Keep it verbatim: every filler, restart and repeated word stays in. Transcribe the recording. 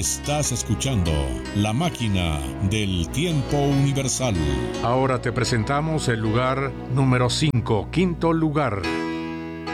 Estás escuchando La Máquina del Tiempo Universal. Ahora te presentamos el lugar número cinco, quinto lugar.